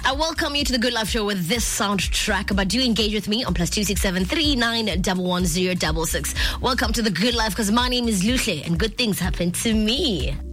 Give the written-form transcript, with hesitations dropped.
I welcome you to the Good Life Show with this soundtrack. But do engage with me on +267 39 11066. Welcome to the Good Life, because my name is Luhle and good things happen to me.